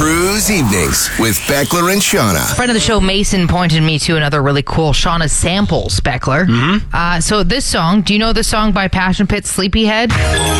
Cruise Evenings with Beckler and Shauna. Friend of the show, Mason, pointed me to another really cool Shauna Samples, Beckler. So this song, do you know the song by Passion Pit, Sleepyhead?